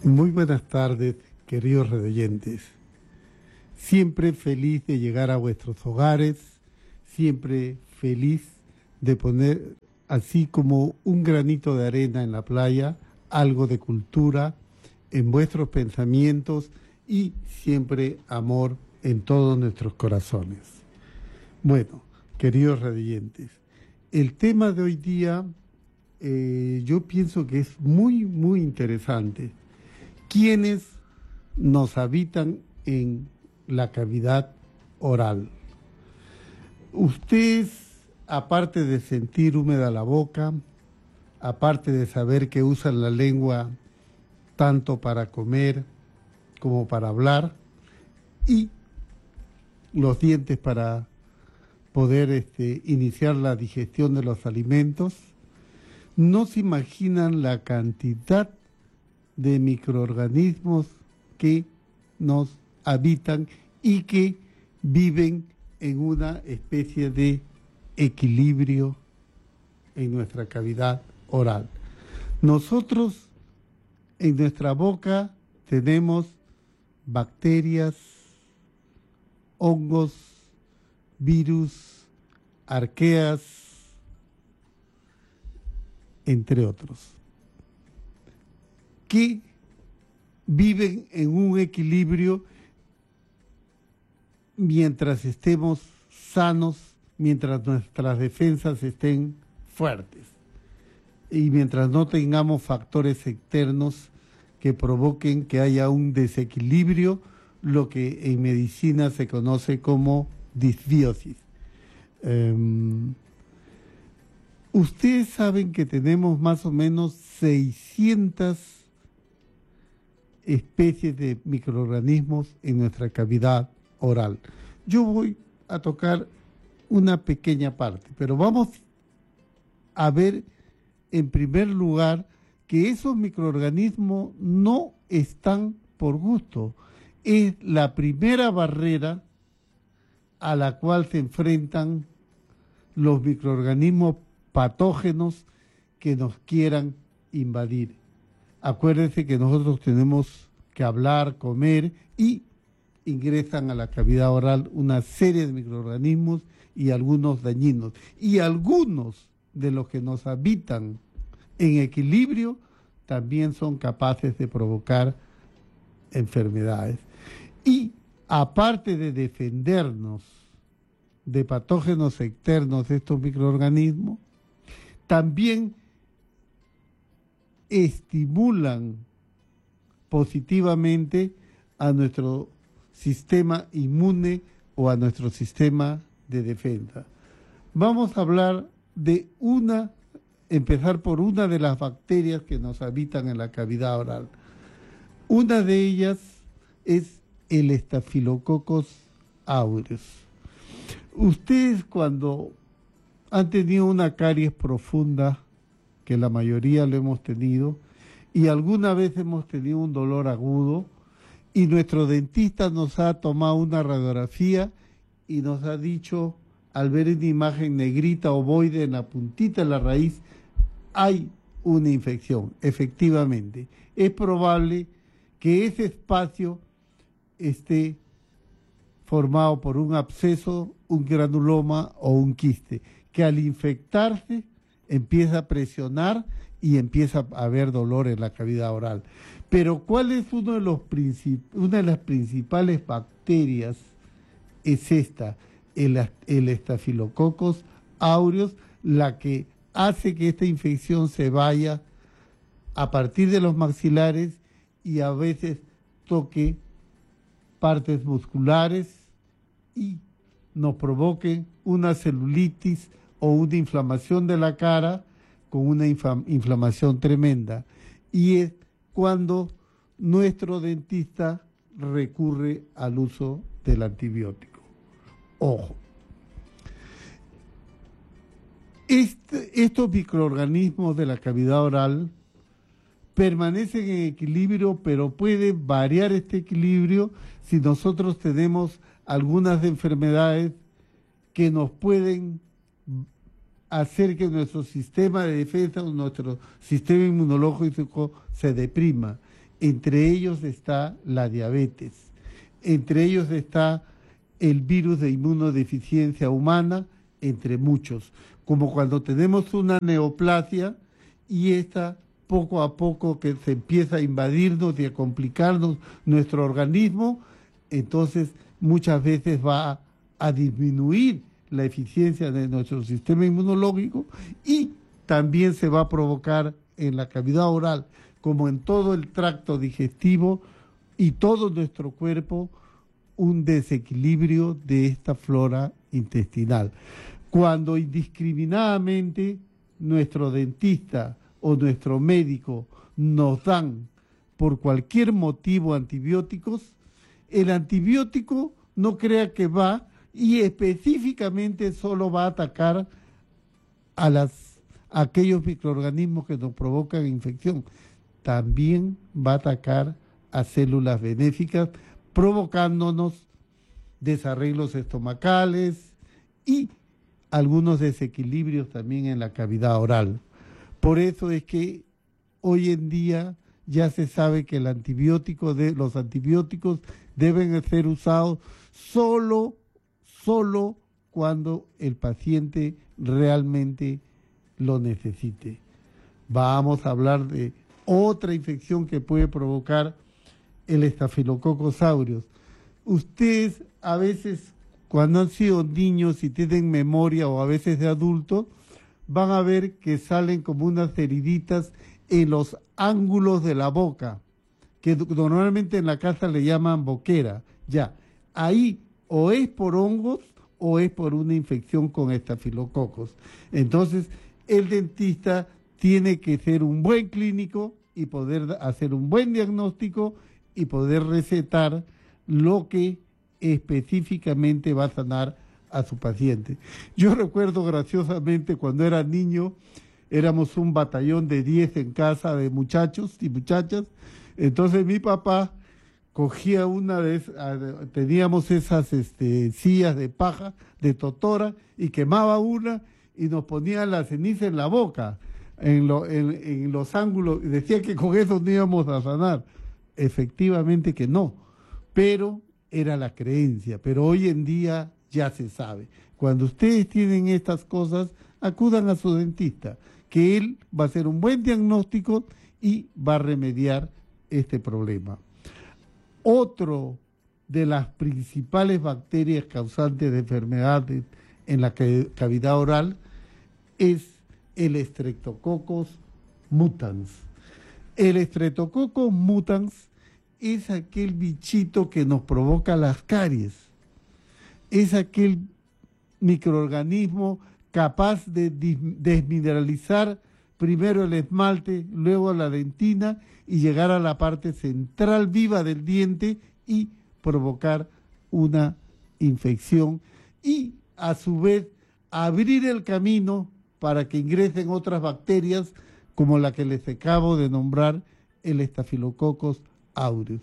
Muy buenas tardes, queridos redoyentes. Siempre feliz de llegar a vuestros hogares, siempre feliz de poner, así como un granito de arena en la playa, algo de cultura en vuestros pensamientos y siempre amor en todos nuestros corazones. Bueno, queridos redoyentes, el tema de hoy día yo pienso que es muy interesante. ¿Quiénes nos habitan en la cavidad oral? Ustedes, aparte de sentir húmeda la boca, aparte de saber que usan la lengua tanto para comer como para hablar, y los dientes para poder iniciar la digestión de los alimentos, no se imaginan la cantidad de microorganismos que nos habitan y que viven en una especie de equilibrio en nuestra cavidad oral. Nosotros en nuestra boca tenemos bacterias, hongos, virus, arqueas, entre otros, que viven en un equilibrio mientras estemos sanos, mientras nuestras defensas estén fuertes y mientras no tengamos factores externos que provoquen que haya un desequilibrio, lo que en medicina se conoce como disbiosis. Ustedes saben que tenemos más o menos 600 especies de microorganismos en nuestra cavidad oral. Yo voy a tocar una pequeña parte, pero vamos a ver en primer lugar que esos microorganismos no están por gusto. Es la primera barrera a la cual se enfrentan los microorganismos patógenos que nos quieran invadir. Acuérdense que nosotros tenemos que hablar, comer y ingresan a la cavidad oral una serie de microorganismos y algunos dañinos. Y algunos de los que nos habitan en equilibrio también son capaces de provocar enfermedades. Y aparte de defendernos de patógenos externos de estos microorganismos, también estimulan positivamente a nuestro sistema inmune o a nuestro sistema de defensa. Vamos a hablar de empezar por una de las bacterias que nos habitan en la cavidad oral. Una de ellas es el Staphylococcus aureus. Ustedes cuando han tenido una caries profunda, que la mayoría lo hemos tenido, y alguna vez hemos tenido un dolor agudo, y nuestro dentista nos ha tomado una radiografía y nos ha dicho, al ver una imagen negrita ovoide en la puntita de la raíz, hay una infección. Efectivamente, es probable que ese espacio esté formado por un absceso, un granuloma o un quiste, que al infectarse empieza a presionar y empieza a haber dolor en la cavidad oral. Pero ¿cuál es una de las principales bacterias? Es esta, el Staphylococcus aureus, la que hace que esta infección se vaya a partir de los maxilares y a veces toque partes musculares y nos provoque una celulitis o una inflamación de la cara con una inflamación tremenda. Y es cuando nuestro dentista recurre al uso del antibiótico. Ojo, estos microorganismos de la cavidad oral permanecen en equilibrio, pero puede variar este equilibrio si nosotros tenemos algunas enfermedades que nos pueden hacer que nuestro sistema de defensa o nuestro sistema inmunológico se deprima. Entre ellos está la diabetes, entre ellos está el virus de inmunodeficiencia humana, entre muchos, como cuando tenemos una neoplasia y esta poco a poco que se empieza a invadirnos y a complicarnos nuestro organismo, entonces muchas veces va a disminuir la eficiencia de nuestro sistema inmunológico y también se va a provocar en la cavidad oral, como en todo el tracto digestivo y todo nuestro cuerpo, un desequilibrio de esta flora intestinal. Cuando indiscriminadamente nuestro dentista o nuestro médico nos dan por cualquier motivo antibióticos, el antibiótico no crea que va y específicamente solo va a atacar a aquellos microorganismos que nos provocan infección. También va a atacar a células benéficas, provocándonos desarreglos estomacales y algunos desequilibrios también en la cavidad oral. Por eso es que hoy en día ya se sabe que los antibióticos deben ser usados solo cuando el paciente realmente lo necesite. Vamos a hablar de otra infección que puede provocar el Staphylococcus aureus. Ustedes a veces, cuando han sido niños y tienen memoria, o a veces de adultos, van a ver que salen como unas heriditas en los ángulos de la boca, que normalmente en la casa le llaman boquera. Ya, ahí o es por hongos o es por una infección con estafilococos. Entonces, el dentista tiene que ser un buen clínico y poder hacer un buen diagnóstico y poder recetar lo que específicamente va a sanar a su paciente. Yo recuerdo graciosamente cuando era niño, éramos un batallón de 10 en casa de muchachos y muchachas, entonces mi papá cogía teníamos esas sillas de paja, de totora, y quemaba una y nos ponía la ceniza en la boca, en los ángulos, y decía que con eso no íbamos a sanar. Efectivamente que no, pero era la creencia, pero hoy en día ya se sabe. Cuando ustedes tienen estas cosas, acudan a su dentista, que él va a hacer un buen diagnóstico y va a remediar este problema. Otro de las principales bacterias causantes de enfermedades en la cavidad oral es el Streptococcus mutans. El Streptococcus mutans es aquel bichito que nos provoca las caries. Es aquel microorganismo capaz de desmineralizar primero el esmalte, luego la dentina y llegar a la parte central viva del diente y provocar una infección y a su vez abrir el camino para que ingresen otras bacterias como la que les acabo de nombrar, el Staphylococcus aureus.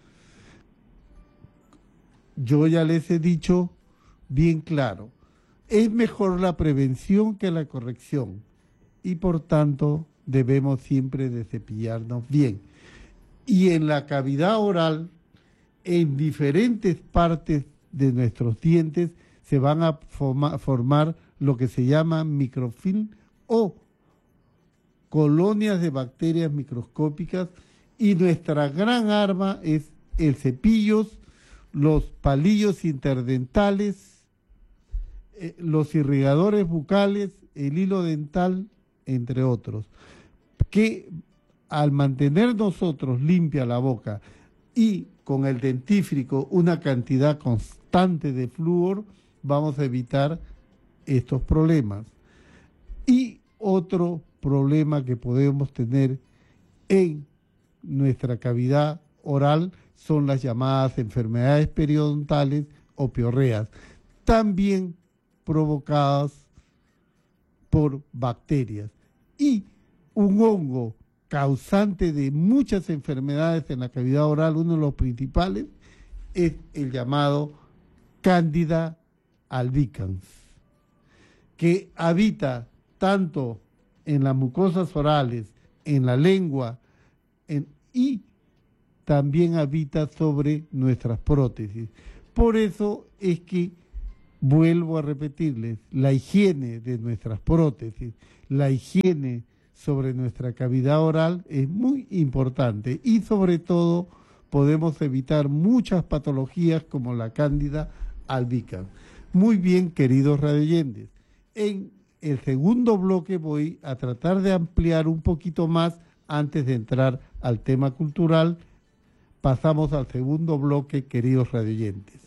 Yo ya les he dicho bien claro, es mejor la prevención que la corrección y por tanto debemos siempre de cepillarnos bien. Y en la cavidad oral, en diferentes partes de nuestros dientes se van a formar lo que se llama microfilm o colonias de bacterias microscópicas, y nuestra gran arma es el cepillo, los palillos interdentales, los irrigadores bucales, el hilo dental, entre otros, que al mantener nosotros limpia la boca y con el dentífrico una cantidad constante de flúor, vamos a evitar estos problemas. Y otro problema que podemos tener en nuestra cavidad oral son las llamadas enfermedades periodontales o piorreas, también provocadas por bacterias. Y un hongo causante de muchas enfermedades en la cavidad oral, uno de los principales, es el llamado Candida albicans, que habita tanto en las mucosas orales, en la lengua y también habita sobre nuestras prótesis. Por eso es que, vuelvo a repetirles, la higiene de nuestras prótesis, la higiene sobre nuestra cavidad oral es muy importante y sobre todo podemos evitar muchas patologías como la Cándida albicans. Muy bien, queridos radioyentes, en el segundo bloque voy a tratar de ampliar un poquito más antes de entrar al tema cultural. Pasamos al segundo bloque, queridos radioyentes.